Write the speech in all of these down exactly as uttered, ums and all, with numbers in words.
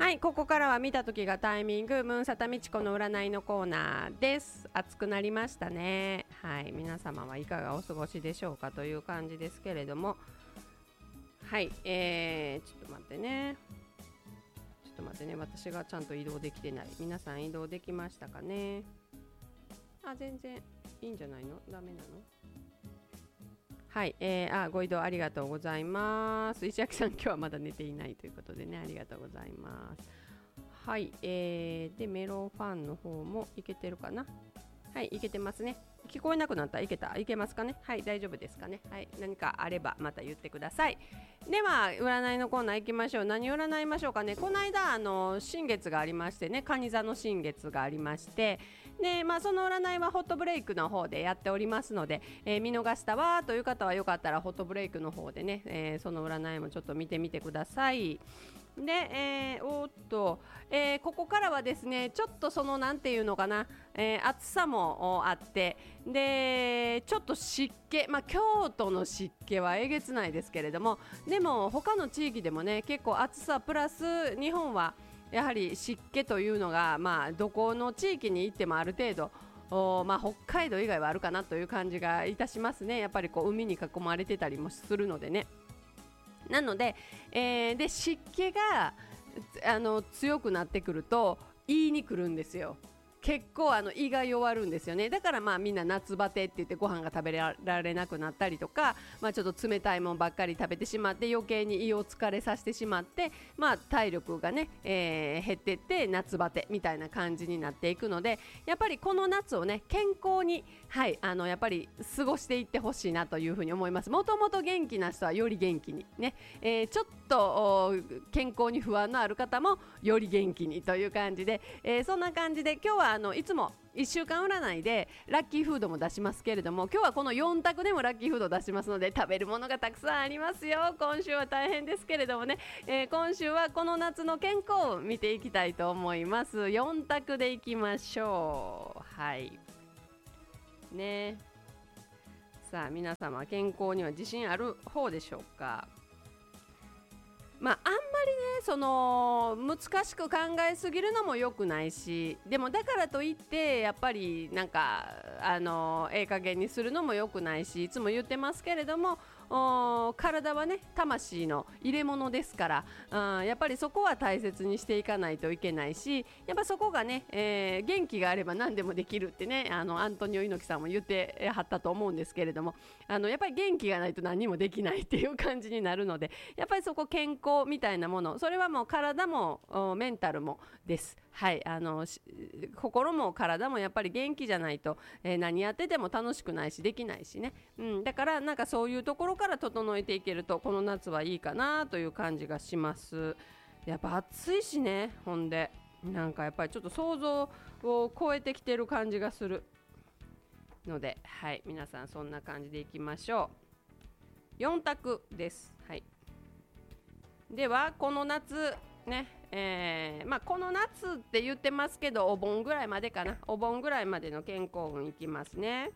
はい、ここからは見た時がタイミング、ムーンサタミチコの占いのコーナーです。暑くなりましたね。はい、皆様はいかがお過ごしでしょうかという感じですけれども、はい、えー、ちょっと待ってねちょっと待ってね私がちゃんと移動できてない。皆さん移動できましたかね。あ、全然いいんじゃないの？ダメなの？はい、えー、あ、ご移動ありがとうございます。石垣さん、今日はまだ寝ていないということでね、ありがとうございます。はい、えー、でメロンファンの方もいけてるかな。はい、いけてますね。聞こえなくなった？いけた？いけますかね。はい、大丈夫ですかね。はい、何かあればまた言ってください。では占いのコーナー行きましょう。何を占いましょうかね。この間あの新月がありましてね、蟹座の新月がありまして、で、まあ、その占いはホットブレイクの方でやっておりますので、えー、見逃したわという方はよかったらホットブレイクの方でね、えー、その占いもちょっと見てみてください。で、えー、おーっと、えー、ここからはですね、ちょっとそのなんていうのかな、えー、暑さもあって、でちょっと湿気、まあ、京都の湿気はえげつないですけれども、でも他の地域でもね結構暑さプラス日本はやはり湿気というのが、まあ、どこの地域に行ってもある程度お、まあ、北海道以外はあるかなという感じがいたしますね。やっぱりこう海に囲まれてたりもするのでね。なので、えー、で湿気があの強くなってくると胃に来るんですよ。結構あの胃が弱るんですよね。だからまあみんな夏バテって言ってご飯が食べられなくなったりとか、まあ、ちょっと冷たいものばっかり食べてしまって余計に胃を疲れさせてしまって、まあ、体力がね、えー、減ってって夏バテみたいな感じになっていくので、やっぱりこの夏をね健康に、はい、あのやっぱり過ごしていってほしいなというふうに思います。もともと元気な人はより元気にね、えー、ちょっと健康に不安のある方もより元気にという感じで、えー、そんな感じで今日はあのいつもいっしゅうかん占いでラッキーフードも出しますけれども、今日はこのよん択でもラッキーフード出しますので、食べるものがたくさんありますよ。今週は大変ですけれどもね、えー、今週はこの夏の健康を見ていきたいと思います。よん択でいきましょう。はいね。さあ皆様、健康には自信ある方でしょうか。まあ、あんまりねその難しく考えすぎるのも良くないし、でもだからといってやっぱりなんかあのええ加減にするのも良くないし、いつも言ってますけれども、体はね魂の入れ物ですから、あやっぱりそこは大切にしていかないといけないし、やっぱそこがね、えー、元気があれば何でもできるってね、あのアントニオ猪木さんも言ってはったと思うんですけれども、あのやっぱり元気がないと何もできないっていう感じになるので、やっぱりそこ健康みたいなもの、それはもう体もメンタルもです。はい、あの心も体もやっぱり元気じゃないと、えー、何やってても楽しくないしできないしね、うん、だからなんかそういうところから整えていけるとこの夏はいいかなという感じがします。やっぱ暑いしね、ほんでなんかやっぱりちょっと想像を超えてきてる感じがするので、はい、皆さんそんな感じでいきましょう。よん択です。はい、ではこの夏ね、えーまあ、この夏って言ってますけどお盆ぐらいまでかな、お盆ぐらいまでの健康運いきますね。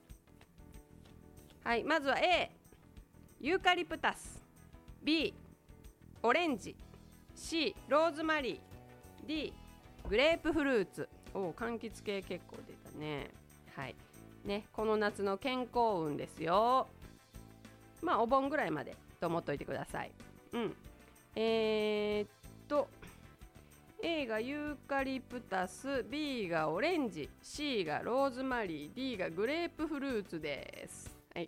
はい、まずは A ユーカリプタス、 B オレンジ、 C ローズマリー、 D グレープフルーツ。お柑橘系結構出たね。はいね、この夏の健康運ですよ。まあお盆ぐらいまでと思っといてください。うんえー、っと A がユーカリプタス、 B がオレンジ、 C がローズマリー、 D がグレープフルーツです。はい、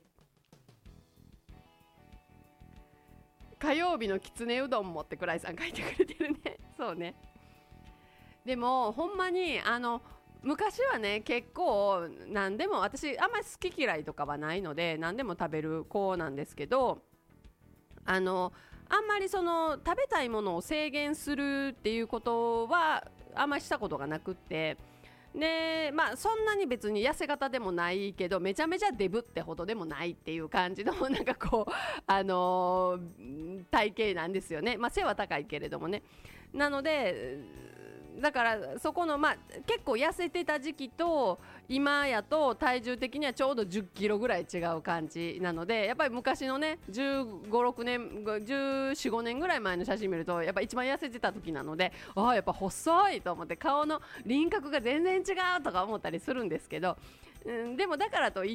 火曜日のきつねうどんもってくらいさん書いてくれてるね。そうね。でもほんまにあの昔はね結構何でも、私あんまり好き嫌いとかはないので何でも食べる子なんですけど、あのあんまりその食べたいものを制限するっていうことはあんまりしたことがなくって、でまあそんなに別に痩せ型でもないけどめちゃめちゃデブってほどでもないっていう感じのなんかこうあのー、体型なんですよね。まあ背は高いけれどもね。なのでだからそこの、まあ、結構痩せてた時期と今やと体重的にはちょうどじゅっキロぐらい違う感じなので、やっぱり昔のねじゅうご、ろくねんじゅうよん、ごねんぐらい前の写真見るとやっぱ一番痩せてた時なので、ああやっぱ細いと思って顔の輪郭が全然違うとか思ったりするんですけど、うん、でもだからといって、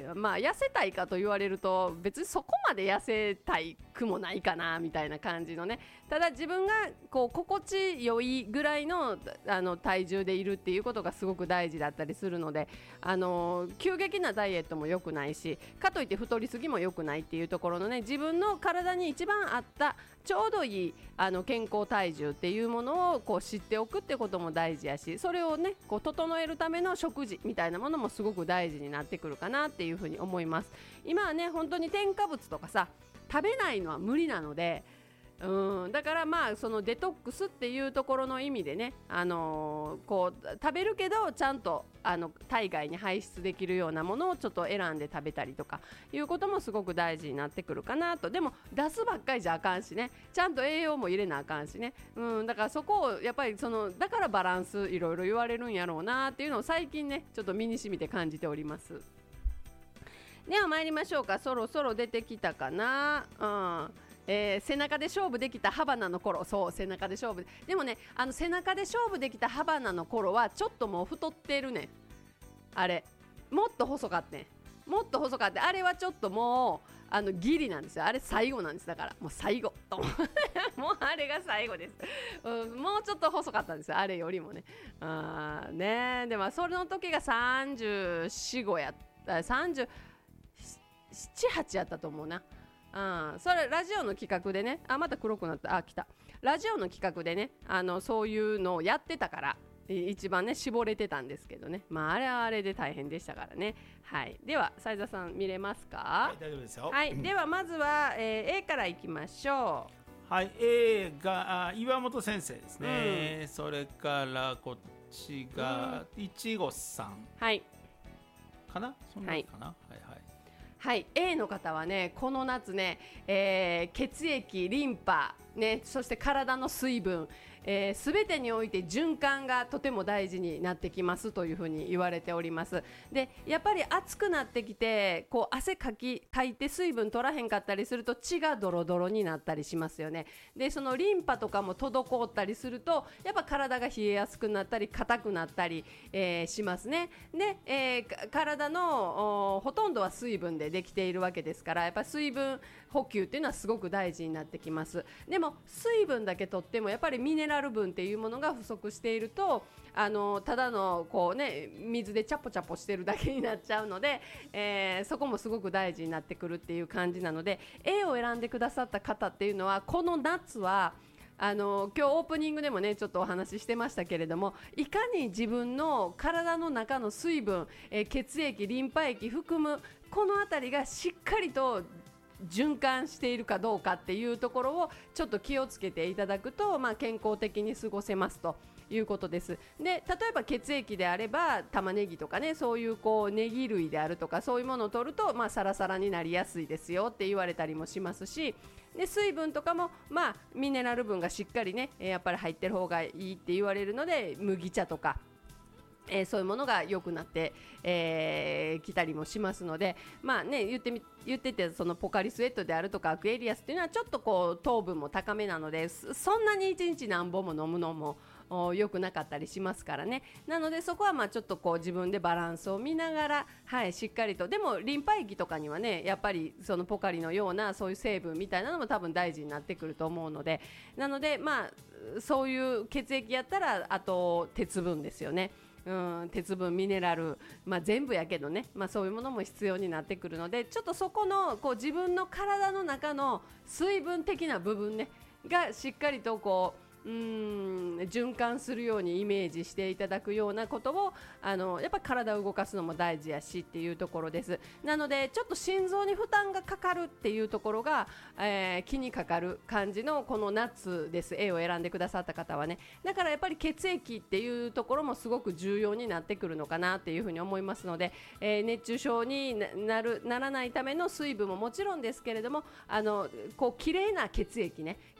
まあ、痩せたいかと言われると別にそこまで痩せたいくもないかなみたいな感じのね、ただ自分がこう心地よいぐらい の, あの体重でいるっていうことがすごく大事だったりするので、あの急激なダイエットも良くないし、かといって太りすぎも良くないっていうところのね、自分の体に一番合ったちょうどいいあの健康体重っていうものをこう知っておくってことも大事やし、それをねこう整えるための食事みたいなものもすごく大事になってくるかなっていうふうに思います。今はね本当に添加物とかさ食べないのは無理なので、うん、だからまあそのデトックスっていうところの意味でね、あのー、こう食べるけどちゃんとあの体外に排出できるようなものをちょっと選んで食べたりとかいうこともすごく大事になってくるかなと。でも出すばっかりじゃあかんしね、ちゃんと栄養も入れなあかんしね、うん、だからそこをやっぱりそのだからバランスいろいろ言われるんやろうなっていうのを最近ねちょっと身に染みて感じております。では参りましょうか。そろそろ出てきたかな、うんえー、背中で勝負できたハバナの頃、そう背中で勝負 で, でもねあの背中で勝負できたハバナの頃はちょっともう太ってるねん。あれもっと細かってんもっと細かって、あれはちょっともうあのギリなんですよ。あれ最後なんです。だからもう最後ともうあれが最後です、うん、もうちょっと細かったんですよ、あれよりもね。あーねでもその時がさんじゅうよん、ごやったさんじゅうなな、はちやったと思うな。うん、それラジオの企画でね、あまた黒くなった、あ来た、ラジオの企画でねあのそういうのをやってたから一番ね絞れてたんですけどね、まああれはあれで大変でしたからね。はい、では斉田さん見れますか？ はい、大丈夫ですよ。 はい、ではまずは、えー、A からいきましょう。はい、A があ岩本先生ですね、うん、それからこっちがいちごさん、 はいかな、そんなかな、はい、はいはい。 はい、A の方はねこの夏ね、えー、血液、リンパ、ね、そして体の水分、えー、全てにおいて循環がとても大事になってきますというふうに言われております。でやっぱり暑くなってきてこう汗かきかいて水分取らへんかったりすると血がドロドロになったりしますよね。でそのリンパとかも滞ったりするとやっぱ体が冷えやすくなったり硬くなったり、えー、しますね。で、えー、体のほとんどは水分でできているわけですから、やっぱ水分補給っていうのはすごく大事になってきます。でも水分だけとってもやっぱりミネラル分っていうものが不足していると、あのただのこう、ね、水でチャポチャポしてるだけになっちゃうので、えー、そこもすごく大事になってくるっていう感じなので A を選んでくださった方っていうのはこの夏はあの今日オープニングでもねちょっとお話ししてましたけれども、いかに自分の体の中の水分、えー、血液、リンパ液含むこのあたりがしっかりと循環しているかどうかっていうところをちょっと気をつけていただくと、まあ、健康的に過ごせますということです。で例えば血液であれば玉ねぎとかね、そういうこうネギ類であるとかそういうものを取ると、まあ、サラサラになりやすいですよって言われたりもしますし、で水分とかも、まあ、ミネラル分がしっかりねやっぱり入ってる方がいいって言われるので麦茶とかえー、そういうものが良くなってき、えー、たりもしますので、まあね、言ってみ言っててそのポカリスエットであるとかアクエリアスっていうのはちょっとこう糖分も高めなのでそんなにいちにち何本も飲むのも良くなかったりしますからね。なのでそこはまあちょっとこう自分でバランスを見ながら、はい、しっかりと。でもリンパ液とかにはねやっぱりそのポカリのようなそういう成分みたいなのも多分大事になってくると思うので、なのでまあそういう血液やったらあと鉄分ですよね。うん、鉄分、ミネラル、まあ、全部やけどね、まあ、そういうものも必要になってくるので、ちょっとそこのこう自分の体の中の水分的な部分ねがしっかりとこううーん循環するようにイメージしていただくようなことをあのやっぱり体を動かすのも大事やしっていうところです。なのでちょっと心臓に負担がかかるっていうところが、えー、気にかかる感じのこの夏です。 A を選んでくださった方はね。だからやっぱり血液っていうところもすごく重要になってくるのかなっていうふうに思いますので、えー、熱中症になるならないための水分ももちろんですけれども、あのこう綺麗な血液ね、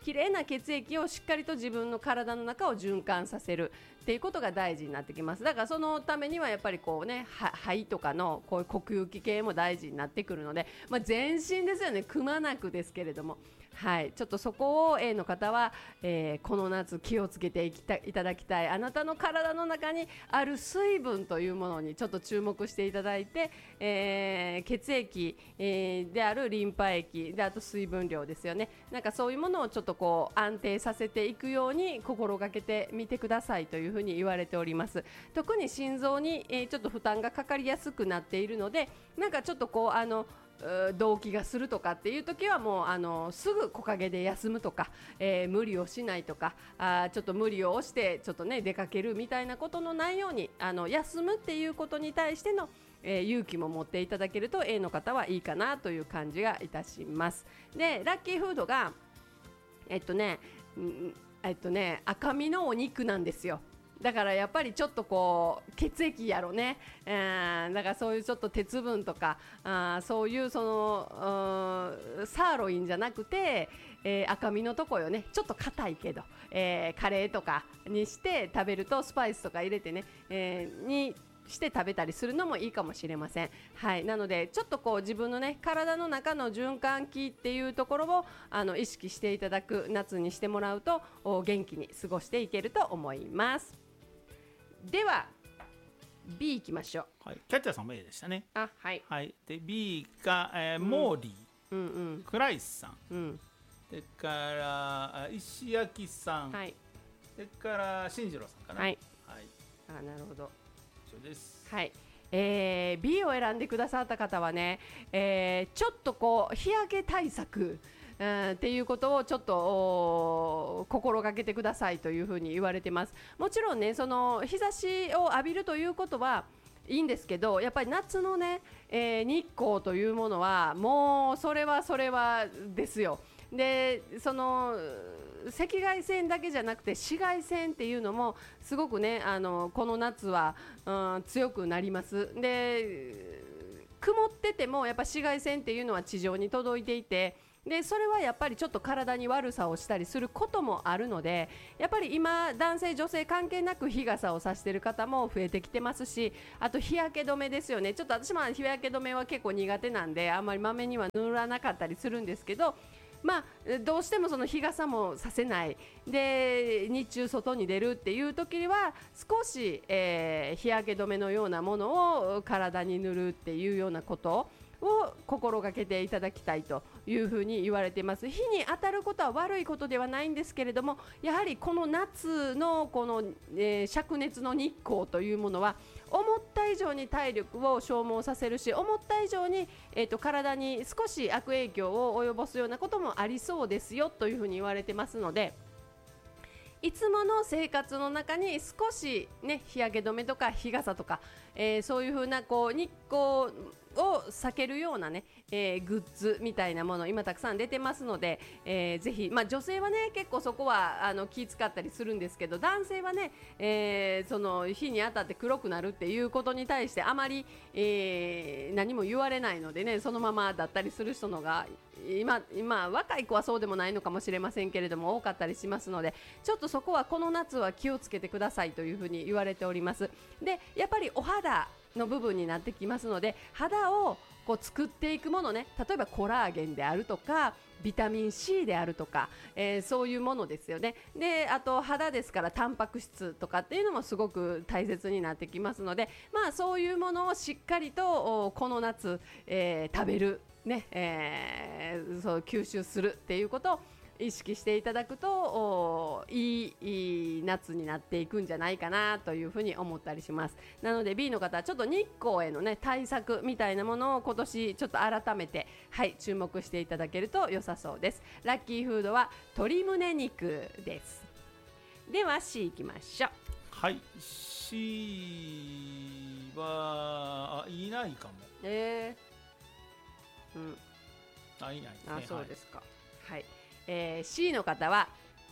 きれいな血液をしっかりと自分の体の中を循環させるっていうことが大事になってきます。だからそのためにはやっぱりこうね、肺とかのこういう呼吸器系も大事になってくるので、まあ、全身ですよね、くまなくですけれども、はい、ちょっとそこを A の方は、えー、この夏気をつけていきたいただきたい。あなたの体の中にある水分というものにちょっと注目していただいて、えー、血液、えー、であるリンパ液で、あと水分量ですよね。なんかそういうものをちょっとこう安定させていくように心がけてみてくださいというふうに言われております。特に心臓に、えー、ちょっと負担がかかりやすくなっているので、なんかちょっとこうあの動悸がするとかっていう時はもうあのすぐ木陰で休むとか、えー、無理をしないとか、あちょっと無理をしてちょっとね出かけるみたいなことのないように、あの休むっていうことに対しての、えー、勇気も持っていただけると A の方はいいかなという感じがいたします。でラッキーフードがえっとね、んえっとね赤身のお肉なんですよ。だからやっぱりちょっとこう血液やろね、えー、だからそういうちょっと鉄分とか、あそういうそのサーロインじゃなくて、えー、赤身のとこよね、ちょっと硬いけど、えー、カレーとかにして食べるとスパイスとか入れてね、えー、にして食べたりするのもいいかもしれません。はい、なのでちょっとこう自分のね体の中の循環器っていうところをあの意識していただく夏にしてもらうと元気に過ごしていけると思います。では B いきましょう、はい、キャッチャーさんも A でしたね。 あ、はい、 はい、で B が、えーうん、モーリー、うんうん、クライスさん、うん、でから石焼さん、はい、でから進次郎さんかな。はい、はい、 あ、なるほど、 以上です。 はい、えー、B を選んでくださった方はね、えー、ちょっとこう日焼け対策うん、っていうことをちょっと心がけてくださいというふうに言われてます。もちろんねその日差しを浴びるということはいいんですけど、やっぱり夏のね、えー、日光というものはもうそれはそれはですよ。でその赤外線だけじゃなくて紫外線っていうのもすごくねあのこの夏は、うん、強くなります。で曇っててもやっぱ紫外線っていうのは地上に届いていて、でそれはやっぱりちょっと体に悪さをしたりすることもあるので、やっぱり今男性女性関係なく日傘をさしている方も増えてきてますし、あと日焼け止めですよね。ちょっと私も日焼け止めは結構苦手なんであんまりまめには塗らなかったりするんですけど、まあ、どうしてもその日傘もさせないで日中外に出るっていう時には少し、えー、日焼け止めのようなものを体に塗るっていうようなことを心がけていただきたいというふうに言われています。日に当たることは悪いことではないんですけれども、やはりこの夏のこの、えー、灼熱の日光というものは思った以上に体力を消耗させるし、思った以上に、えーと、体に少し悪影響を及ぼすようなこともありそうですよというふうに言われてますので、いつもの生活の中に少し、ね、日焼け止めとか日傘とか、えー、そういう風なこう日光を避けるような、ねえー、グッズみたいなもの今たくさん出てますので、えー、ぜひ、まあ、女性はね結構そこはあの気使ったりするんですけど、男性はね、えー、その日に当たって黒くなるっていうことに対してあまり、えー、何も言われないのでね、そのままだったりする人のが今、今若い子はそうでもないのかもしれませんけれども多かったりしますので、ちょっとそこはこの夏は気をつけてくださいというふうに言われております。でやっぱりお肌の部分になってきますので、肌をこう作っていくものね、例えばコラーゲンであるとかビタミン C であるとか、えー、そういうものですよね。であと肌ですからタンパク質とかっていうのもすごく大切になってきますので、まあそういうものをしっかりとこの夏、えー、食べるね、えー、そう吸収するっていうことを意識していただくといい、いい夏になっていくんじゃないかなというふうに思ったりします。なので B の方はちょっと日光への、ね、対策みたいなものを今年ちょっと改めて、はい、注目していただけると良さそうです。ラッキーフードは鶏胸肉です。では C いきましょう。 はい、 C はあいないかも。 えー、うん、 あいないですね。 あそうですか。はい、はい、えー、C の方は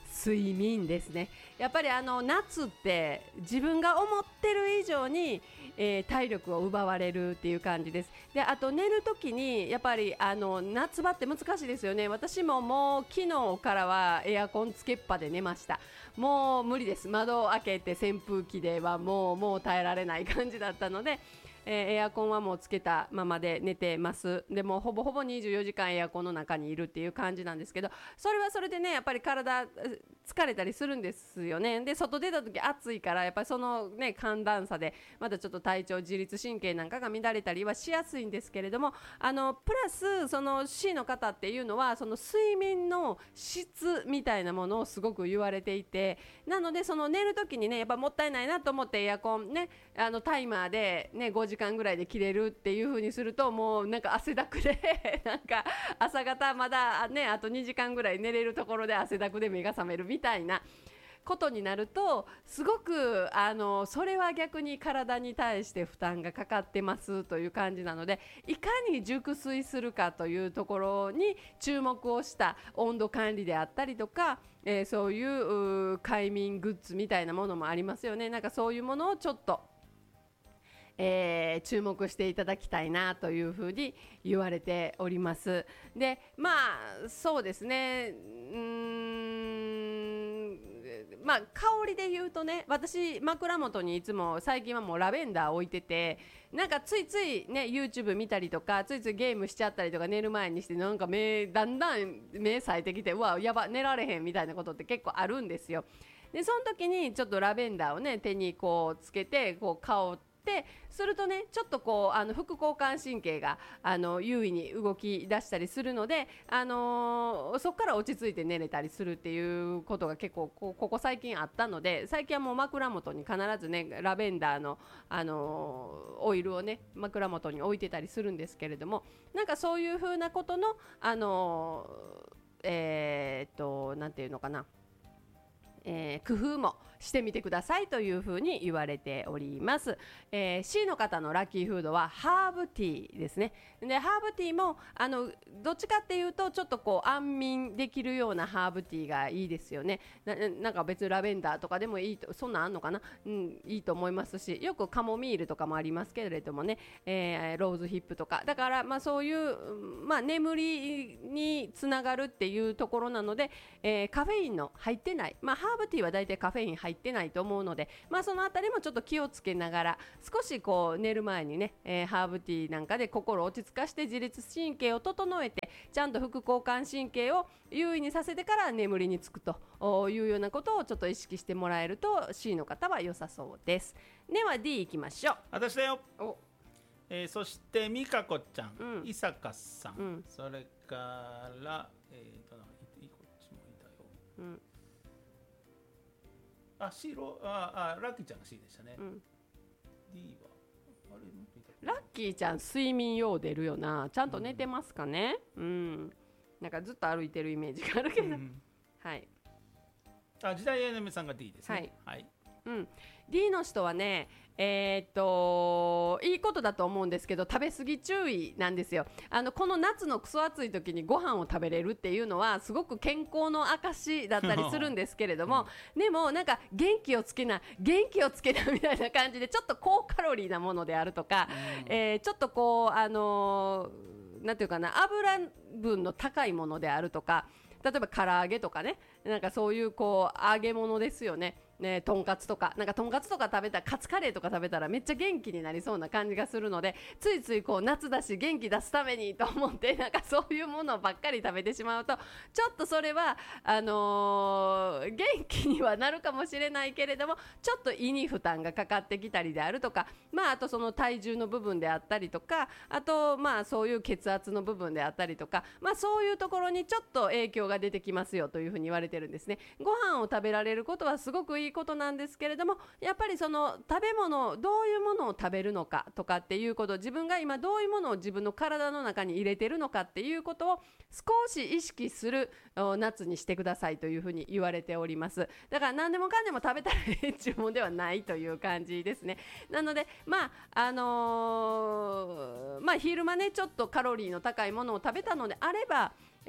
睡眠ですね。やっぱりあの夏って自分が思ってる以上に、えー、体力を奪われるっていう感じです。で、あと寝るときにやっぱりあの夏場って難しいですよね。私ももう昨日からはエアコンつけっぱで寝ました。もう無理です。窓を開けて扇風機ではもうもう耐えられない感じだったので、えー、エアコンはもうつけたままで寝てます。でもほぼほぼにじゅうよじかんエアコンの中にいるっていう感じなんですけど、それはそれでねやっぱり体疲れたりするんですよね。で、外出た時暑いからやっぱりそのね寒暖差でまたちょっと体調自律神経なんかが乱れたりはしやすいんですけれども、あのプラスその C の方っていうのはその睡眠の質みたいなものをすごく言われていて、なのでその寝る時にねやっぱもったいないなと思ってエアコンねあのタイマーでねごじかんぐらいで切れるっていう風にするともうなんか汗だくでなんか朝方まだねあとにじかんぐらい寝れるところで汗だくで目が覚めるみたいなことになるとすごくあのそれは逆に体に対して負担がかかってますという感じなので、いかに熟睡するかというところに注目をした温度管理であったりとか、えー、そういう快眠グッズみたいなものもありますよね。なんかそういうものをちょっとえー、注目していただきたいなというふうに言われております。で、まあそうですね、うーんまあ香りで言うとね、私枕元にいつも最近はもうラベンダー置いてて、なんかついついね YouTube 見たりとかついついゲームしちゃったりとか寝る前にしてなんか目だんだん目冴えてきてうわやば寝られへんみたいなことって結構あるんですよ。でその時にちょっとラベンダーをね手にこうつけてこう香ってでするとねちょっとこうあの副交感神経があの優位に動き出したりするので、あのー、そこから落ち着いて寝れたりするっていうことが結構ここ最近あったので、最近はもう枕元に必ずねラベンダーの、あのー、オイルをね枕元に置いてたりするんですけれども、なんかそういう風なことのあのー、えー、っとなんていうのかな、えー、工夫もしてみてくださいというふうに言われております。えー、C の方のラッキーフードはハーブティーですね。でハーブティーもあのどっちかっていうとちょっとこう安眠できるようなハーブティーがいいですよね。 な, なんか別にラベンダーとかでもいいと、そんなんあんのかな、うん、いいと思いますし、よくカモミールとかもありますけれどもね、えー、ローズヒップとかだから、まあ、そういう、まあ、眠りにつながるっていうところなので、えー、カフェインの入ってない、まあ、ハーブティーはだいたいカフェイン入ってないと思うので、まあ、そのあたりもちょっと気をつけながら少しこう寝る前にね、えー、ハーブティーなんかで心を落ち着かして自律神経を整えてちゃんと副交感神経を優位にさせてから眠りにつくというようなことをちょっと意識してもらえると C の方は良さそうです。では D いきましょう。 私だよ。お、えー、そして美香子ちゃん、うん、伊坂さん、うん、それからえーといいこっちもいたよ、うん、あ、C ロああラッキーちゃんが C でしたね、うん、D はあれもいた、 ラッキーちゃん睡眠よう出るよな。ちゃんと寝てますかね、うん、うん、なんかずっと歩いてるイメージがあるけど、うん、はい。 あ、時代やなめさんが D ですね。はい、はい、 うん、D の人はね、えー、っといいことだと思うんですけど食べ過ぎ注意なんですよ。あのこの夏のクソ暑い時にご飯を食べれるっていうのはすごく健康の証だったりするんですけれども、うん、でもなんか元気をつけな元気をつけなみたいな感じでちょっと高カロリーなものであるとか、うん、えー、ちょっとこうあのー、なんていうかな油分の高いものであるとか、例えば唐揚げとかね、なんかそういうこう揚げ物ですよね。ね、とんかつとかなんかとんかつとか食べたらカツカレーとか食べたらめっちゃ元気になりそうな感じがするので、ついついこう夏だし元気出すためにと思ってなんかそういうものばっかり食べてしまうとちょっとそれはあのー、元気にはなるかもしれないけれどもちょっと胃に負担がかかってきたりであるとか、まああとその体重の部分であったりとか、あとまあそういう血圧の部分であったりとか、まあそういうところにちょっと影響が出てきますよというふうに言われてるんですね。ご飯を食べられることはすごくいいことなんですけれども、やっぱりその食べ物どういうものを食べるのかとかっていうこと、自分が今どういうものを自分の体の中に入れてるのかっていうことを少し意識する夏にしてくださいというふうに言われております。だから何でもかんでも食べたらいい注文ではないという感じですね。なのでまああのー、まあ昼間ねちょっとカロリーの高いものを食べたのであれば、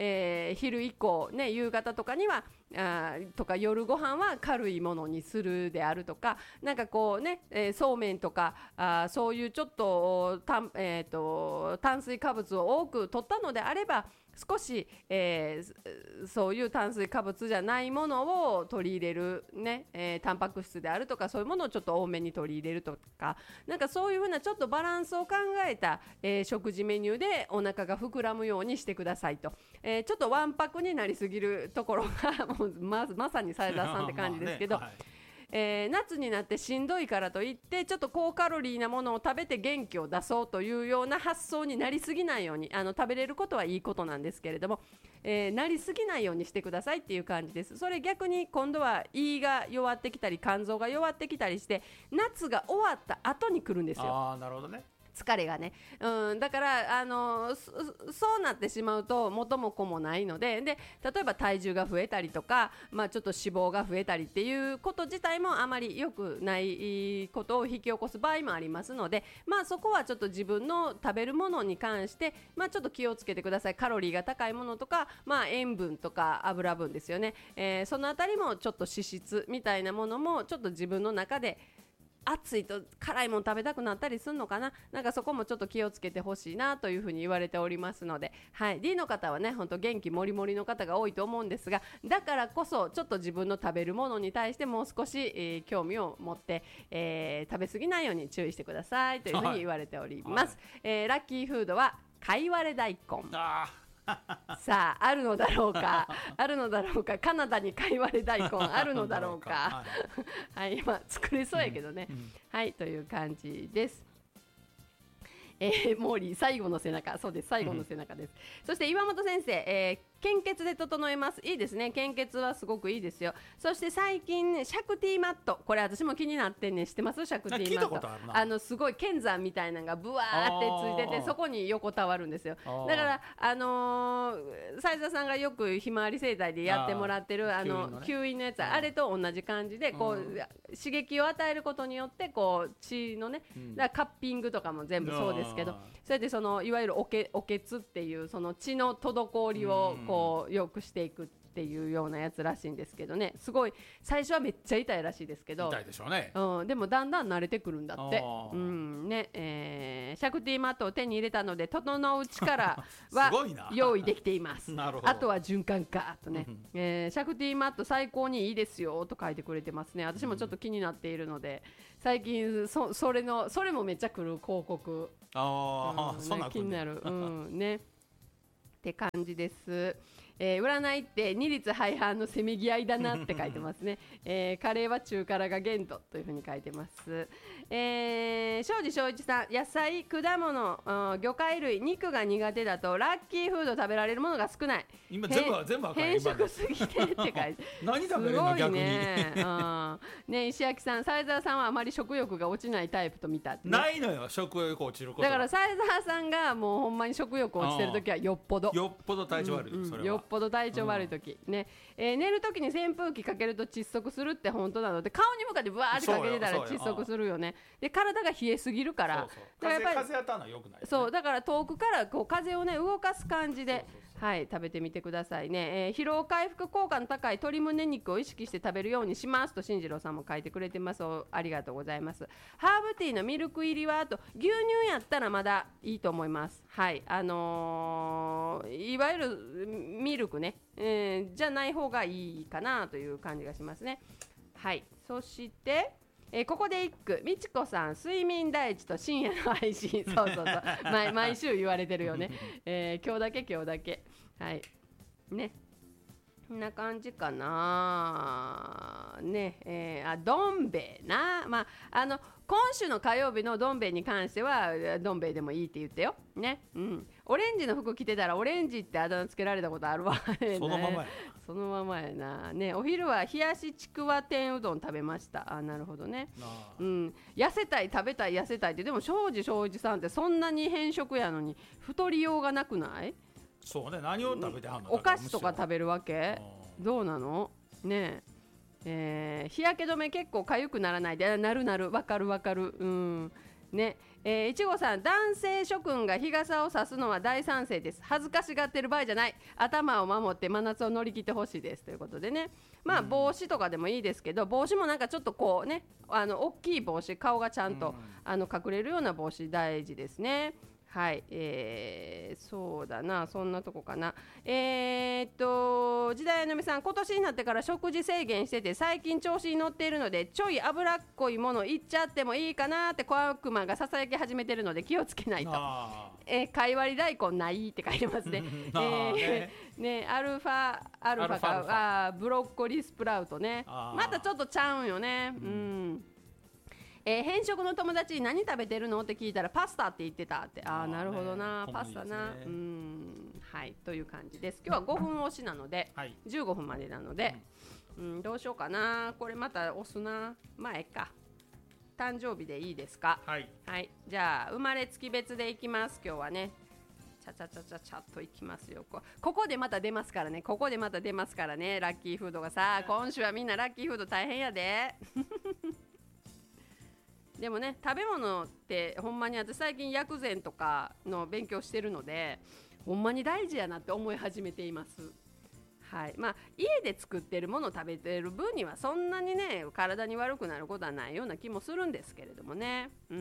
えー、昼以降、ね、夕方とかにはあとか夜ご飯は軽いものにするであるとか、なんかこうね、えー、そうめんとかあそういうちょっとたん、えー、と炭水化物を多く取ったのであれば少し、えー、そういう炭水化物じゃないものを取り入れる、ねえー、タンパク質であるとかそういうものをちょっと多めに取り入れるとか、なんかそういうふうなちょっとバランスを考えた、えー、食事メニューでお腹が膨らむようにしてくださいと、えー、ちょっとわんぱくになりすぎるところがもう ま, まさに斉田さんって感じですけど、まあねはいえー、夏になってしんどいからといってちょっと高カロリーなものを食べて元気を出そうというような発想になりすぎないように、あの食べれることはいいことなんですけれども、えー、なりすぎないようにしてくださいっていう感じです。それ逆に今度は胃が弱ってきたり肝臓が弱ってきたりして夏が終わった後に来るんですよ。 あー、なるほどね。 疲れがね、うん、だからあの そ, そうなってしまうと元も子もないので、で例えば体重が増えたりとか、まあ、ちょっと脂肪が増えたりっていうこと自体もあまり良くないことを引き起こす場合もありますので、まあ、そこはちょっと自分の食べるものに関して、まあ、ちょっと気をつけてください。カロリーが高いものとか、まあ、塩分とか油分ですよね、えー、そのあたりもちょっと脂質みたいなものもちょっと自分の中で暑いと辛いもの食べたくなったりするのかな、なんかそこもちょっと気をつけてほしいなというふうに言われておりますので、はい、D の方はね本当元気もりもりの方が多いと思うんですが、だからこそちょっと自分の食べるものに対してもう少し、えー、興味を持って、えー、食べ過ぎないように注意してくださいというふうに言われております、はいはいえー、ラッキーフードはかいわれ大根。あさああるのだろうかあるのだろうか、カナダにかいわれ大根あるのだろうかはい、今作れそうやけどね、うんうん、はいという感じです。えー、モーリー最後の背中、そうです最後の背中です、うん、そして岩本先生、えー献血で整えます。いいですね、献血はすごくいいですよ。そして最近、ね、シャクティマット、これ私も気になってんねん、知ってます？シャクティマット、 あ, あのすごい剣山みたいなのがブワーってついててそこに横たわるんですよ。だからあのー、斉田さんがよくひまわり生態でやってもらってるあの吸引のやつ、あれと同じ感じでこう、うん、刺激を与えることによってこう血のね、うん、だからカッピングとかも全部そうですけど、それでそのいわゆるおけおけつっていうその血の滞りをこう良くしていくっていうようなやつらしいんですけどね、すごい最初はめっちゃ痛いらしいですけど、 痛いでしょうね、 うん、でもだんだん慣れてくるんだって、うんねえー、シャクティマットを手に入れたので整う力は用意できていますあとは循環かとね、えー、シャクティマット最高にいいですよと書いてくれてますね。私もちょっと気になっているので、最近 そ, それのそれもめっちゃ来る広告、 あ、 うんね、 そんな気になる、うんねって感じです。えー、占いって二律背反のせめぎ合いだなって書いてますね、えー、カレーは中辛が限度というふうに書いてます。えー、庄司正一さん、野菜、果物、魚介類、肉が苦手だとラッキーフード食べられるものが少ない。 今全部全部赤い変色すぎてって書いて何食べれるの逆にね、うんね、石焼さん、斉沢さんはあまり食欲が落ちないタイプと見たって、ね、 ないのよ食欲落ちることだから斉沢さんがもうほんまに食欲落ちてるときはよっぽどよっぽど体調悪い、うんうん、それはよっぽど体調悪いとき、うんねえー、寝るときに扇風機かけると窒息するって本当なので、顔に向かってブワーってかけてたら窒息するよね。で体が冷えすぎるから、 そうそうだからやっぱり風当たるのは良くない、ね、 そうだから遠くからこう風をね動かす感じで、そうそうそう、はい、食べてみてくださいね、えー、疲労回復効果の高い鶏胸肉を意識して食べるようにしますと進次郎さんも書いてくれてます。ありがとうございます。ハーブティーのミルク入りはあと牛乳やったらまだいいと思います。はい、あのー、いわゆるミルクね、えー、じゃない方がいいかなという感じがしますね。はい、そしてえー、ここで一句、みちこさん睡眠第一と深夜の配信そうそうそう毎, 毎週言われてるよね、えー、今日だけ今日だけはいね、こんな感じかなね、えー、あどん兵衛な、まああの今週の火曜日のどん兵衛に関してはどん兵衛でもいいって言ってよね、うん、オレンジの服着てたらオレンジってあだ名つけられたことあるわね、 そのままやそのままやな、ね、お昼は冷やしちくわ天うどん食べました。あなるほどね、うん、痩せたい食べたい痩せたいってでも庄司正一さんってそんなに偏食やのに太りようがなくない？ そうね、何を食べてはんの？ お菓子とか食べるわけ？どうなのねえ、えー、日焼け止め結構かゆくならないでなるなるわかるわかる、うんねえー、いちごさん、男性諸君が日傘を差すのは大賛成です。恥ずかしがってる場合じゃない。頭を守って真夏を乗り切ってほしいですということでね。まあ帽子とかでもいいですけど、帽子もなんかちょっとこうね、あの大きい帽子、顔がちゃんとあの隠れるような帽子大事ですね。はい、えー、そうだな、そんなとこかな。えー、っと時代のみさん、今年になってから食事制限してて最近調子に乗っているのでちょい脂っこいものいっちゃってもいいかなって小悪魔がささやき始めてるので気をつけないと。えー、かいわり大根ないって書いてますね。えー、ね, ねアルファアルファかあブロッコリースプラウトね、またちょっとちゃうんよね。うん、うんえー、偏食の友達に何食べてるのって聞いたらパスタって言ってたって。ああなるほどな、パスタな、ね、うんはいという感じです。今日はごふん押しなので、はい、じゅうごふんまでなので、うん、どうしようかな。これまた押すな。前か誕生日でいいですか。はい、はい、じゃあ生まれ月別でいきます。今日はねちゃちゃちゃちゃちゃっといきますよ。こ, ここでまた出ますからね。ここでまた出ますからね。ラッキーフードがさ、今週はみんなラッキーフード大変やででもね食べ物ってほんまに私最近薬膳とかの勉強してるのでほんまに大事やなって思い始めています。はい、まあ家で作ってるものを食べてる分にはそんなにね体に悪くなることはないような気もするんですけれどもね。うん、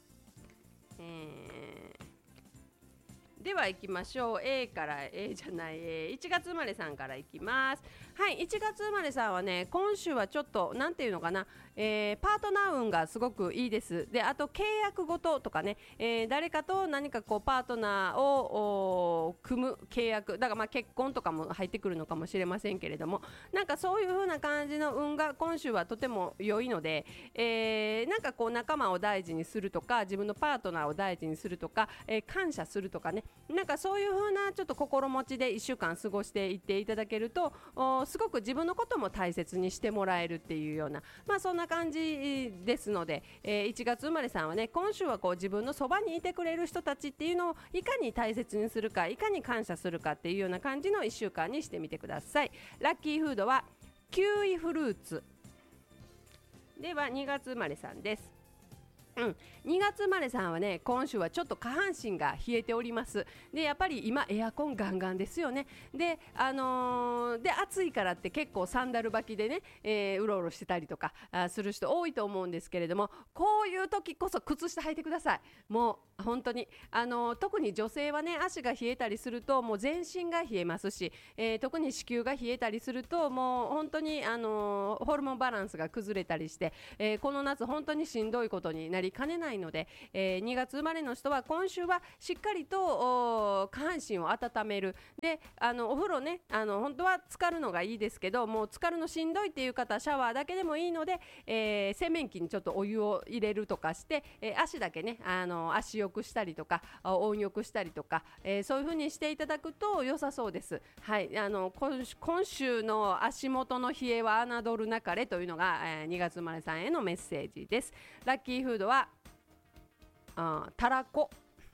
えー、では行きましょう。 A から A じゃない、えー、いちがつ生まれさんからいきます。はい、いちがつ生まれさんはね今週はちょっとなんていうのかな、えー、パートナー運がすごくいいです。であと契約ごととかね、えー、誰かと何かこうパートナーを組む契約だからまあ結婚とかも入ってくるのかもしれませんけれども、なんかそういう風な感じの運が今週はとても良いので、えー、なんかこう仲間を大事にするとか自分のパートナーを大事にするとか、えー、感謝するとかね、なんかそういう風なちょっと心持ちでいっしゅうかん過ごしていっていただけるとすごく自分のことも大切にしてもらえるっていうような、まあそんな感じですので、えー、いちがつ生まれさんはね今週はこう自分のそばにいてくれる人たちっていうのをいかに大切にするかいかに感謝するかっていうような感じのいっしゅうかんにしてみてください。ラッキーフードはキウイフルーツではにがつ生まれさんです。うん、にがつ生まれさんはね今週はちょっと下半身が冷えております。でやっぱり今エアコンガンガンですよね。であのー、で暑いからって結構サンダル履きでね、えー、うろうろしてたりとかあする人多いと思うんですけれども、こういう時こそ靴下履いてください。もう本当にあのー、特に女性はね足が冷えたりするともう全身が冷えますし、えー、特に子宮が冷えたりするともう本当にあのー、ホルモンバランスが崩れたりして、えー、この夏本当にしんどいことになりかねないので、えー、にがつ生まれの人は今週はしっかりと下半身を温める。であのお風呂ねあの本当は浸かるのがいいですけどもう浸かるのしんどいっていう方はシャワーだけでもいいので、えー、洗面器にちょっとお湯を入れるとかして、えー、足だけねあの足よくしたりとか温浴したりとか、えー、そういう風にしていただくと良さそうです。はい、あの 今, 今週の足元の冷えは侮るなかれというのが、えー、にがつ生まれさんへのメッセージです。ラッキーフードはあたらこ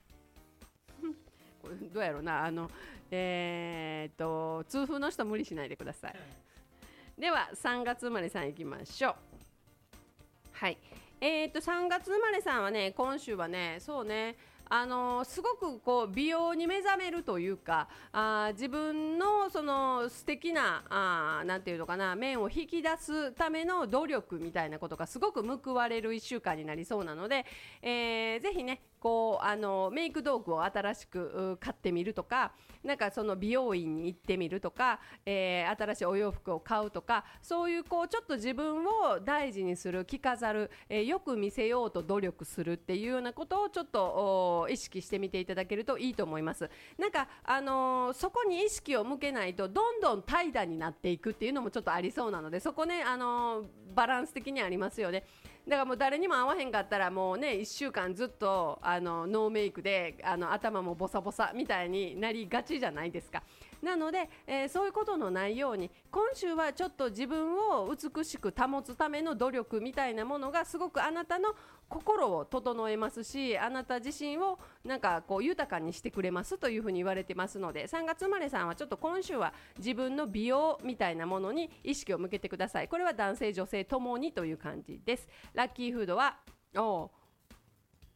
これどうやろうなあのえー、っと痛風の人無理しないでください。ではさんがつ生まれさんいきましょう。はいえー、っとさんがつ生まれさんはね今週はねそうねあのー、すごくこう美容に目覚めるというかあ自分のその素敵なあなんていうのかな面を引き出すための努力みたいなことがすごく報われるいっしゅうかんになりそうなので、えー、ぜひねこうあのメイク道具を新しく買ってみるとかなんかその美容院に行ってみるとか、えー、新しいお洋服を買うとかそういうこうちょっと自分を大事にする着飾る、えー、よく見せようと努力するっていうようなことをちょっと意識してみていただけるといいと思います。なんか、あのー、そこに意識を向けないとどんどん怠惰になっていくっていうのもちょっとありそうなのでそこね、あのー、バランス的にありますよね。だからもう誰にも会わへんかったらもうねいっしゅうかんずっとあのノーメイクであの頭もボサボサみたいになりがちじゃないですか。なので、えー、そういうことのないように今週はちょっと自分を美しく保つための努力みたいなものがすごくあなたの心を整えますしあなた自身をなんかこう豊かにしてくれますというふうに言われてますのでさんがつ生まれさんはちょっと今週は自分の美容みたいなものに意識を向けてください。これは男性女性ともにという感じです。ラッキーフードはお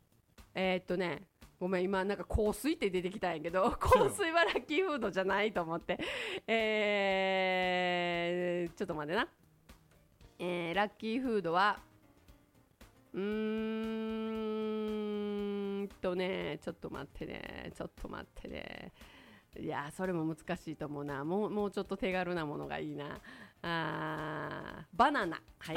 えー、っとねごめん今なんか香水って出てきたんやけど香水はラッキーフードじゃないと思ってえー、ちょっと待ってな、えー、ラッキーフードはうーんとねちょっと待ってねちょっと待ってねいやそれも難しいと思うなもう、もうちょっと手軽なものがいいなあバナナはい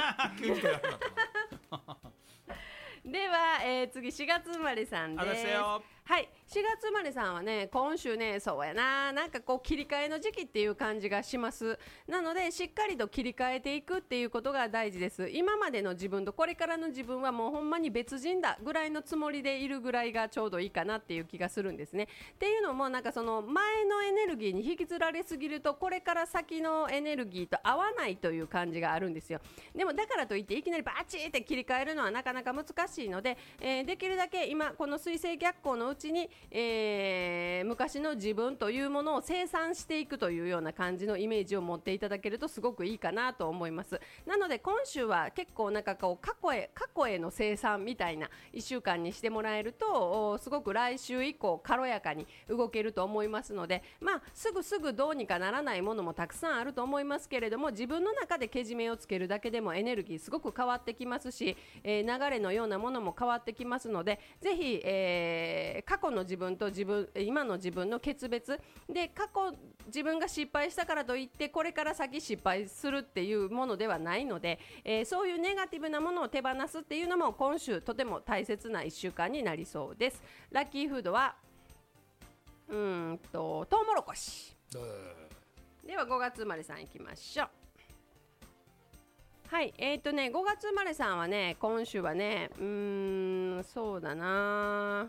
では、えー、次しがつ生まれさんです。はい、しがつ生まれさんはね今週ねそうやななんかこう切り替えの時期っていう感じがします。なのでしっかりと切り替えていくっていうことが大事です。今までの自分とこれからの自分はもうほんまに別人だぐらいのつもりでいるぐらいがちょうどいいかなっていう気がするんですね。っていうのもなんかその前のエネルギーに引きずられすぎるとこれから先のエネルギーと合わないという感じがあるんですよ。でもだからといっていきなりバチって切り替えるのはなかなか難しいので、えー、できるだけ今この水星逆行のうちに、えー、昔の自分というものを清算していくというような感じのイメージを持っていただけるとすごくいいかなと思います。なので今週は結構なんかこう過去へ過去への清算みたいないっしゅうかんにしてもらえるとすごく来週以降軽やかに動けると思いますので、まあすぐすぐどうにかならないものもたくさんあると思いますけれども、自分の中でけじめをつけるだけでもエネルギーすごく変わってきますし、えー、流れのようなものも変わってきますので、ぜひ、えー、過去の自分と自分今の自分の決別で、過去自分が失敗したからといってこれから先失敗するっていうものではないので、えー、そういうネガティブなものを手放すっていうのも今週とても大切ないっしゅうかんになりそうです。ラッキーフードはうーんとトウモロコシ。ではごがつ生まれさんいきましょう。はい、えーとねごがつ生まれさんはね今週はねうーんそうだな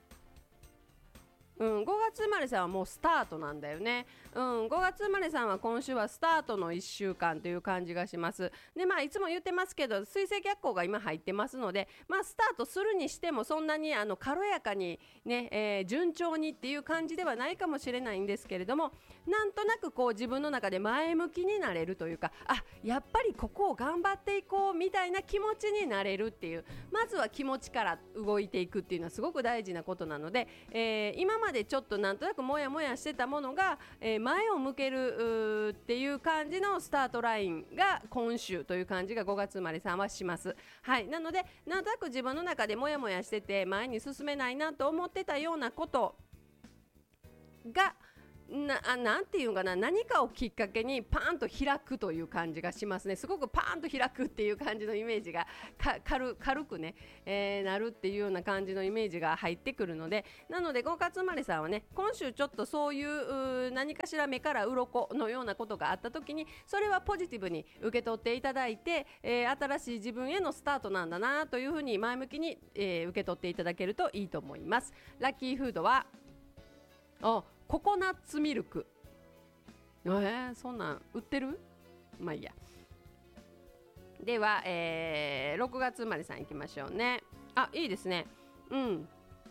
うん、ごがつ生まれさんはもうスタートなんだよね、うん、ごがつ生まれさんは今週はスタートのいっしゅうかんという感じがします。でまあいつも言ってますけど水星逆行が今入ってますので、まあスタートするにしてもそんなにあの軽やかにね、えー、順調にっていう感じではないかもしれないんですけれども、なんとなくこう自分の中で前向きになれるというか、あやっぱりここを頑張っていこうみたいな気持ちになれるっていう、まずは気持ちから動いていくっていうのはすごく大事なことなので、えー、今までちょっとなんとなくモヤモヤしてたものが、えー、前を向けるっていう感じのスタートラインが今週という感じがごがつ生まれさんはします。はい、なのでなんとなく自分の中でモヤモヤしてて前に進めないなと思ってたようなことがな, なんていうかな何かをきっかけにパーンと開くという感じがしますね。すごくパーンと開くっていう感じのイメージがか 軽, 軽くね、えー、なるっていうような感じのイメージが入ってくるので、なのでごがつ生まれさんはね今週ちょっとそういう何かしら目から鱗のようなことがあった時にそれはポジティブに受け取っていただいて、えー、新しい自分へのスタートなんだなというふうに前向きに、えー、受け取っていただけるといいと思います。ラッキーフードはあココナッツミルク。えー、そんなん売ってる？まあいいや。では、えー、ろくがつ生まれさんいきましょうね。あ、いいですね。うん。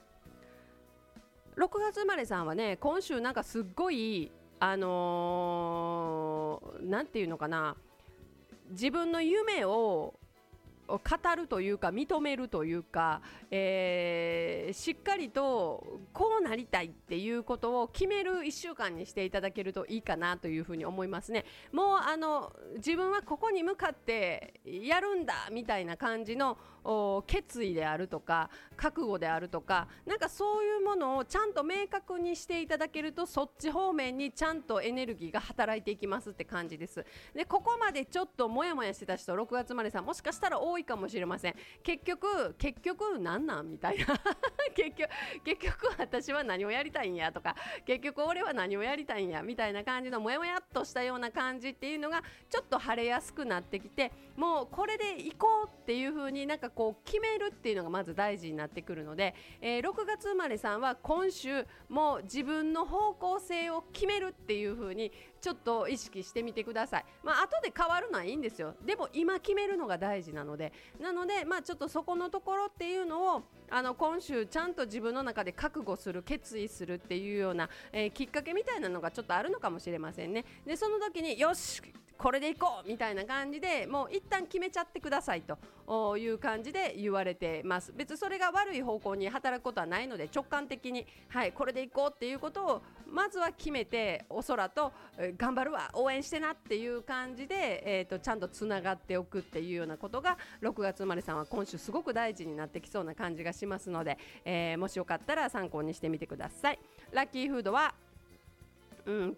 ろくがつ生まれさんはね、今週なんかすっごい、あのー、なんていうのかな、自分の夢を語るというか認めるというか、えー、しっかりとこうなりたいっていうことを決めるいっしゅうかんにしていただけるといいかなというふうに思いますね。もうあの自分はここに向かってやるんだみたいな感じの決意であるとか覚悟であるとか、なんかそういうものをちゃんと明確にしていただけるとそっち方面にちゃんとエネルギーが働いていきますって感じです。でここまでちょっとモヤモヤしてた人ろくがつ生まれさんもしかしたら多いかもしれません。結局結局なんなんみたいな結局結局私は何をやりたいんやとか、結局俺は何をやりたいんやみたいな感じのモヤモヤっとしたような感じっていうのがちょっと晴れやすくなってきて、もうこれでいこうっていう風になんかこう決めるっていうのがまず大事になってくるので、えー、ろくがつ生まれさんは今週もう自分の方向性を決めるっていう風にちょっと意識してみてください。まあ後で変わるのはいいんですよ。でも今決めるのが大事なので、なのでまあちょっとそこのところっていうのをあの今週ちゃんと自分の中で覚悟する決意するっていうような、えー、きっかけみたいなのがちょっとあるのかもしれませんね。でその時によしこれでいこうみたいな感じでもう一旦決めちゃってくださいという感じで言われてます。別にそれが悪い方向に働くことはないので、直感的に、はい、これでいこうっていうことをまずは決めて、お空と、えー、頑張るわ、応援してなっていう感じで、えーと、ちゃんとつながっておくっていうようなことがろくがつ生まれさんは今週すごく大事になってきそうな感じがしますので、えー、もしよかったら参考にしてみてください。ラッキーフードはうん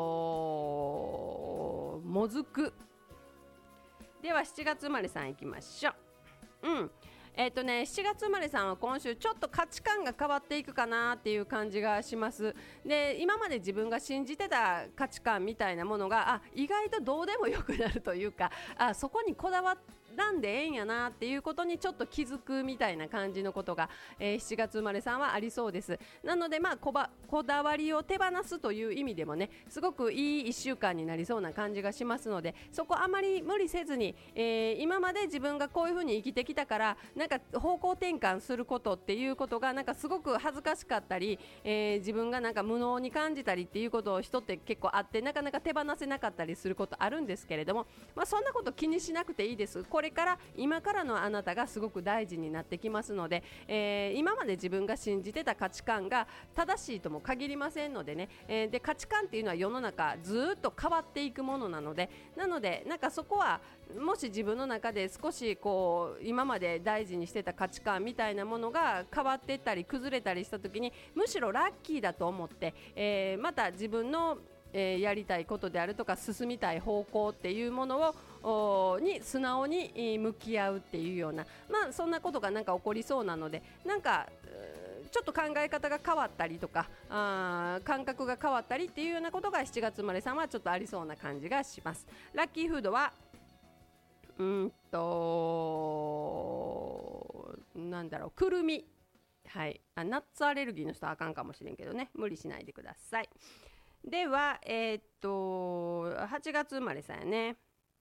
ともずくではしちがつ生まれさんいきましょう。うんえーとね、しちがつ生まれさんは今週ちょっと価値観が変わっていくかなっていう感じがします。で、今まで自分が信じてた価値観みたいなものがあ意外とどうでもよくなるというか、あそこにこだわらんでええんやなっていうことにちょっと気づくみたいな感じのことが、えー、しちがつ生まれさんはありそうです。なので、まあ、こばこだわりを手放すという意味でもね、すごくいいいっしゅうかんになりそうな感じがしますので、そこあまり無理せずに、えー、今まで自分がこういうふうに生きてきたからなんか方向転換することっていうことがなんかすごく恥ずかしかったり、えー、自分がなんか無能に感じたりっていうことを人って結構あって、なかなか手放せなかったりすることあるんですけれども、まあ、そんなこと気にしなくていいです。これから今からのあなたがすごく大事になってきますので、えー、今まで自分が信じてた価値観が正しいとも限りませんのでね、えー、で価値観っていうのは世の中ずっと変わっていくものなので、なのでなんかそこはもし自分の中で少しこう今まで大事にしてた価値観みたいなものが変わっていったり崩れたりした時に、むしろラッキーだと思って、えー、また自分のえー、やりたいことであるとか進みたい方向っていうものをに素直に向き合うっていうような、まあそんなことがなんか起こりそうなので、なんかちょっと考え方が変わったりとか、あ感覚が変わったりっていうようなことがしちがつ生まれさんはちょっとありそうな感じがします。ラッキーフードはうんとなんだろう、くるみ、はい、あナッツアレルギーの人はあかんかもしれんけどね、無理しないでください。では、えー、っとはちがつ生まれさんやね、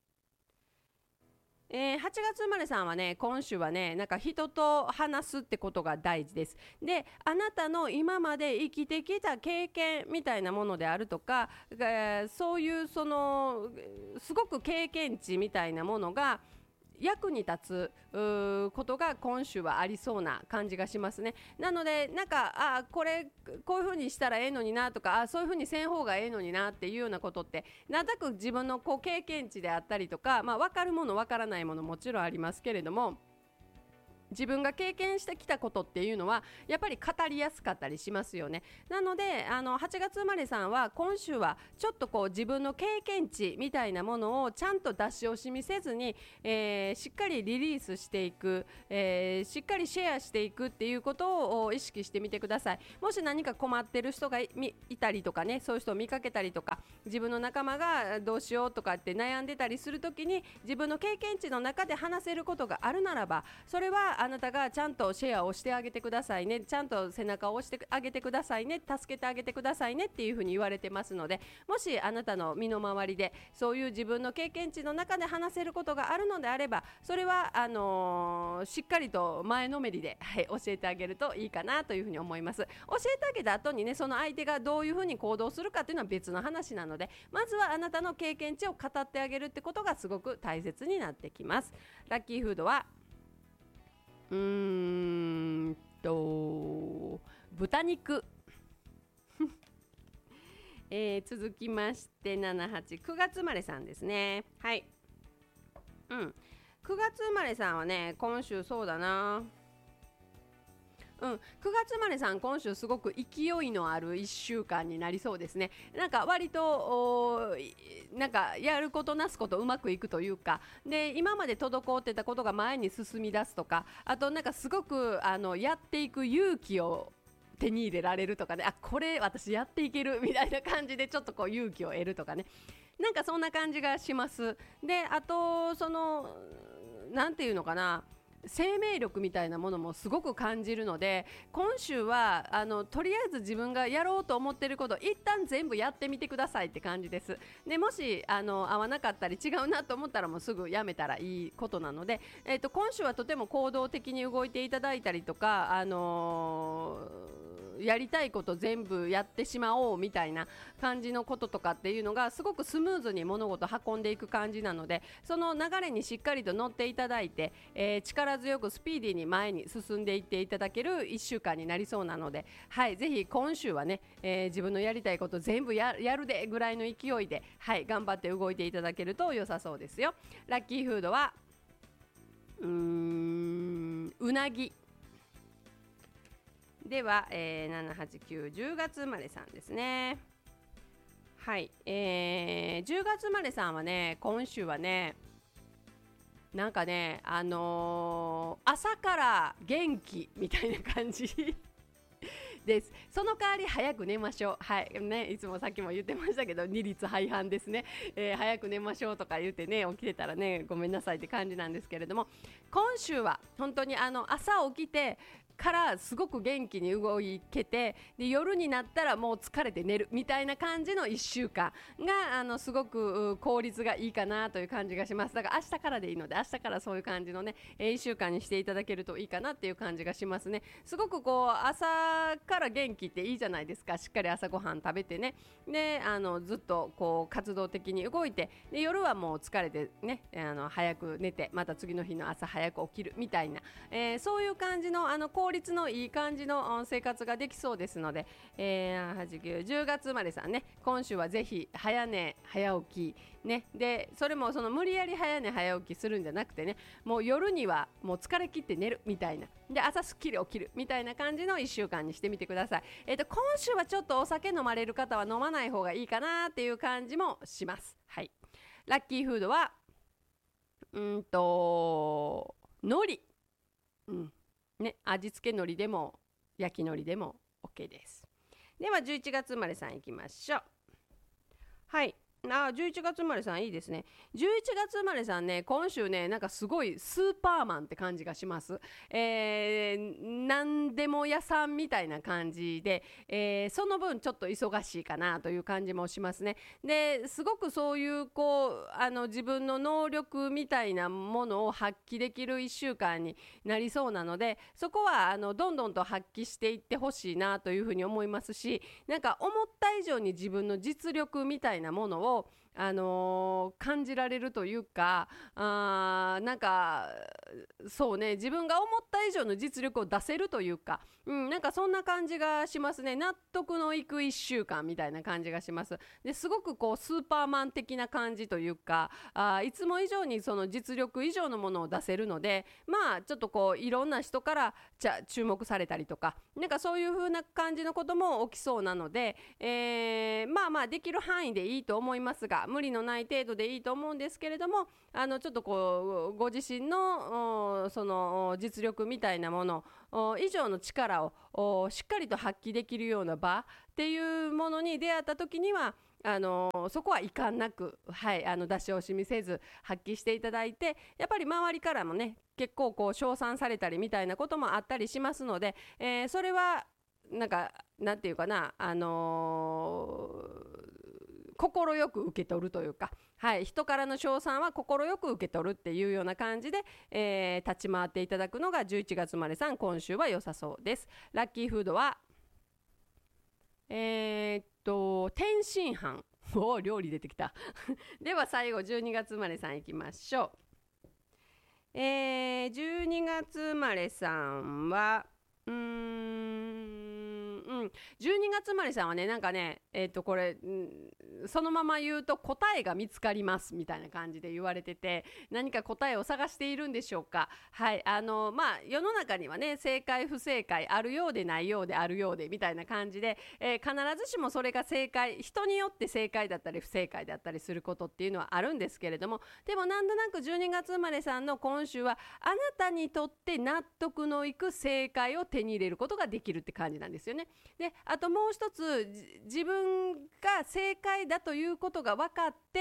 えー、はちがつ生まれさんはね、今週はね、なんか人と話すってことが大事です。で、あなたの今まで生きてきた経験みたいなものであるとか、えー、そういうそのすごく経験値みたいなものが役に立つことが今週はありそうな感じがしますね。なのでなんかあこれこういう風にしたらええのになとか、あそういう風にせん方がええのになっていうようなことってなんとなく自分のこう経験値であったりとか、まあ、分かるもの分からないものもちろんありますけれども、自分が経験してきたことっていうのはやっぱり語りやすかったりしますよね。なのであのはちがつ生まれさんは今週はちょっとこう自分の経験値みたいなものをちゃんと出し惜しみせずに、えー、しっかりリリースしていく、えー、しっかりシェアしていくっていうことを意識してみてください。もし何か困ってる人が い, いたりとかね、そういう人を見かけたりとか、自分の仲間がどうしようとかって悩んでたりするときに自分の経験値の中で話せることがあるならば、それはあなたがちゃんとシェアをしてあげてくださいね、ちゃんと背中を押してあげてくださいね、助けてあげてくださいねっていうふうに言われてますので、もしあなたの身の回りでそういう自分の経験値の中で話せることがあるのであれば、それはあのー、しっかりと前のめりで、はい、教えてあげるといいかなというふうに思います。教えてあげた後にね、その相手がどういうふうに行動するかっていうのは別の話なので、まずはあなたの経験値を語ってあげるってことがすごく大切になってきます。ラッキーフードはうーんと豚肉えー、続きましてななはちくがつ生まれさんですね。はい、うん、くがつ生まれさんはね、今週そうだなうん、くがつ生まれさん今週すごく勢いのあるいっしゅうかんになりそうですね。なんか割となんかやることなすことうまくいくというか、で今まで滞ってたことが前に進み出すとか、あとなんかすごくあのやっていく勇気を手に入れられるとかね、あこれ私やっていけるみたいな感じでちょっとこう勇気を得るとかね、なんかそんな感じがします。であとそのなんていうのかな、生命力みたいなものもすごく感じるので、今週はあのとりあえず自分がやろうと思っていること一旦全部やってみてくださいって感じです。でもしあの合わなかったり違うなと思ったらもうすぐやめたらいいことなので、えーと、今週はとても行動的に動いていただいたりとか、あのーやりたいこと全部やってしまおうみたいな感じのこととかっていうのがすごくスムーズに物事運んでいく感じなので、その流れにしっかりと乗っていただいて、えー、力強くスピーディーに前に進んでいっていただけるいっしゅうかんになりそうなので、はい、ぜひ今週はね、えー、自分のやりたいこと全部 や, やるでぐらいの勢いで、はい、頑張って動いていただけると良さそうですよ。ラッキーフードはうーんうなぎでは、えー、なな、はち、きゅう、じゅうがつ生まれさんですね。はい、えー、じゅうがつ生まれさんはね、今週はね、なんかね、あのー、朝から元気みたいな感じです。その代わり早く寝ましょう。はいね、いつもさっきも言ってましたけど、二律背反ですね、えー、早く寝ましょうとか言ってね、起きてたらねごめんなさいって感じなんですけれども、今週は本当にあの朝起きてからすごく元気に動けて、で夜になったらもう疲れて寝るみたいな感じのいっしゅうかんがあのすごく効率がいいかなという感じがします。だから明日からでいいので、明日からそういう感じのねいっしゅうかんにしていただけるといいかなっていう感じがしますね。すごくこう朝から元気っていいじゃないですか。しっかり朝ごはん食べてね、であのずっとこう活動的に動いて、で夜はもう疲れてね、あの早く寝てまた次の日の朝早く起きるみたいな、えー、そういう感じのあの効率のいい感じの生活ができそうですので、えー、はち、きゅう、じゅうがつ生まれさんね、今週はぜひ早寝早起きね、でそれもその無理やり早寝早起きするんじゃなくてね、もう夜にはもう疲れ切って寝るみたいな、で朝すっきり起きるみたいな感じのいっしゅうかんにしてみてください。えーと、今週はちょっとお酒飲まれる方は飲まない方がいいかなっていう感じもします。はい、ラッキーフードはうんと海苔、うんね、味付け海苔でも焼き海苔でも OK です。ではじゅういちがつ生まれさんいきましょう。はい、あじゅういちがつ生まれさんいいですね。じゅういちがつ生まれさんね、今週ねなんかすごいスーパーマンって感じがします。えー、なんでも屋さんみたいな感じで、えー、その分ちょっと忙しいかなという感じもしますね。ですごくそういうこうあの自分の能力みたいなものを発揮できるいっしゅうかんになりそうなので、そこはあのどんどんと発揮していってほしいなというふうに思いますし、なんか思った以上に自分の実力みたいなものをあのー、感じられるというか、あなんかそうね、自分が思った以上の実力を出せるというか、うん、なんかそんな感じがしますね。納得のいくいっしゅうかんみたいな感じがします。ですごくこうスーパーマン的な感じというか、あいつも以上にその実力以上のものを出せるので、まあちょっとこういろんな人からじゃ注目されたりとか、なんかそういう風な感じのことも起きそうなので、えー、まあまあできる範囲でいいと思いますが、無理のない程度でいいと思うんですけれども、あのちょっとこうご自身のその実力みたいなもの以上の力をしっかりと発揮できるような場っていうものに出会った時には、あのそこは遺憾なく、はい、あの出し惜しみせず発揮していただいて、やっぱり周りからもね結構こう称賛されたりみたいなこともあったりしますので、えー、それはなんかなんていうかな、あのー、心よく受け取るというか、はい、人からの称賛は心よく受け取るっていうような感じで、えー、立ち回っていただくのがじゅういちがつ生まれさん、今週は良さそうです。ラッキーフードはえー、っと天津飯お料理出てきたでは最後じゅうにがつ生まれさんいきましょう。えー、じゅうにがつ生まれさんはうーん、うん、じゅうにがつ生まれさんはね、なんかね、えっとこれ、うん、そのまま言うと答えが見つかりますみたいな感じで言われてて、何か答えを探しているんでしょうか。はい、あのまあ世の中にはね正解不正解あるようでないようであるようでみたいな感じで、えー、必ずしもそれが正解、人によって正解だったり不正解だったりすることっていうのはあるんですけれども、でもなんとなくじゅうにがつ生まれさんの今週はあなたにとって納得のいく正解を手に入れることができるって感じなんですよね。であともう一つ、自分が正解だということが分かっ 、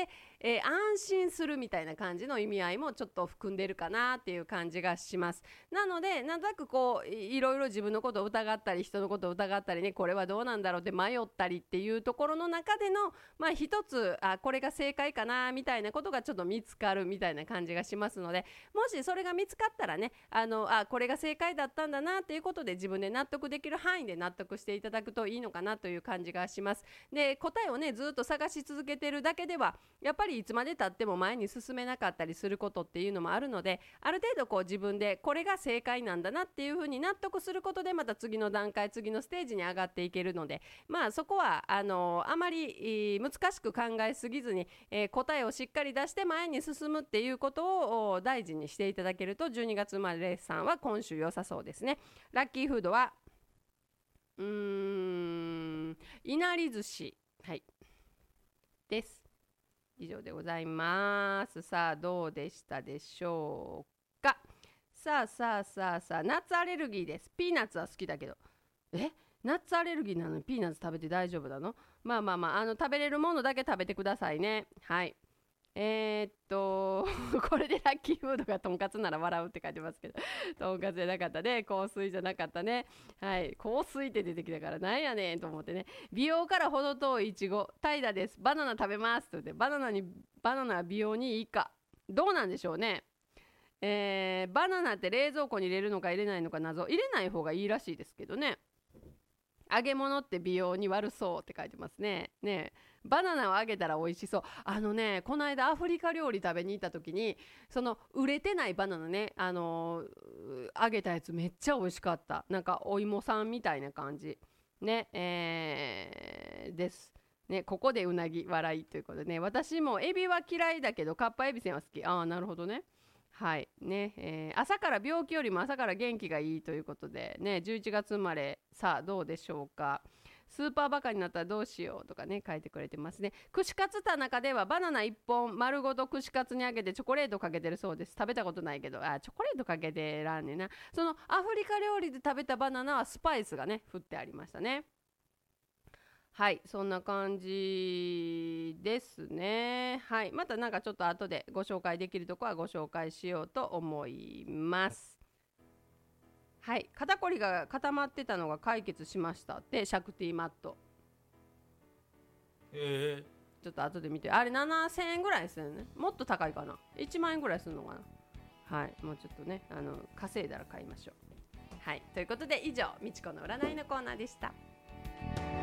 えー、安心するみたいな感じの意味合いもちょっと含んでるかなっていう感じがします。なのでなんとなくこういろいろ自分のことを疑ったり人のことを疑ったりね、これはどうなんだろうって迷ったりっていうところの中でのまあ一つ、あこれが正解かなみたいなことがちょっと見つかるみたいな感じがしますので、もしそれが見つかったらね、あのあこれが正解だったんだなっていうことで自分で納得できる範囲で納得していただくといいのかなという感じがします。で答えをねずっと探し続けてるだけではやっぱりいつまで経っても前に進めなかったりすることっていうのもあるので、ある程度こう自分でこれが正解なんだなっていうふうに納得することでまた次の段階次のステージに上がっていけるので、まあそこはあのあまり難しく考えすぎずに、えー、答えをしっかり出して前に進むっていうことを大事にしていただけるとじゅうにがつ生まれさんは今週良さそうですね。ラッキーフードはうーんいなり寿司、はいです。以上でございます。さあどうでしたでしょうか。さあさあさあさあ、ナッツアレルギーです。ピーナッツは好きだけど、えナッツアレルギーなのにピーナッツ食べて大丈夫なの？まあまあまあ、あの食べれるものだけ食べてくださいね。はい。えー、っとこれでラッキーフードがとんかつなら笑うって書いてますけど、とんかつじゃなかったね、香水じゃなかったね。はい、香水って出てきたからなんやねんと思ってね。美容から程遠いいちご、怠惰です。バナナ食べますと言って、バナナにバナナは美容にいいかどうなんでしょうね。えー、バナナって冷蔵庫に入れるのか入れないのか謎。入れない方がいいらしいですけどね。揚げ物って美容に悪そうって書いてますね。ねえバナナを揚げたら美味しそう。あのねこの間アフリカ料理食べに行った時にその売れてないバナナね、あのー、揚げたやつめっちゃ美味しかった。なんかお芋さんみたいな感じね、えー、ですね。ここでうなぎ笑いということでね、私もエビは嫌いだけどカッパエビせんは好き。ああなるほどね。はいね、えー、朝から病気よりも朝から元気がいいということでね、じゅういちがつ生まれさあどうでしょうか。スーパーバカになったらどうしようとかね書いてくれてますね。串カツ田中ではバナナいっぽん丸ごと串カツにあげてチョコレートかけてるそうです。食べたことないけど、あチョコレートかけてらんねんな。そのアフリカ料理で食べたバナナはスパイスがね振ってありましたね。はい、そんな感じですね。はい、またなんかちょっと後でご紹介できるとこはご紹介しようと思います。はい、肩こりが固まってたのが解決しましたってシャクティマット。 えー、ちょっと後で見て、あれななせんえんぐらいするね。もっと高いかな、いちまんえんぐらいするのかな。はい、もうちょっとねあの稼いだら買いましょう。はい、ということで以上みちこの占いのコーナーでした。